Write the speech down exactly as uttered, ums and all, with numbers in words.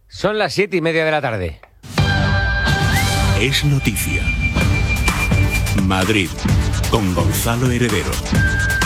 Son las siete y media de la tarde. Es noticia. Madrid, con Gonzalo Heredero.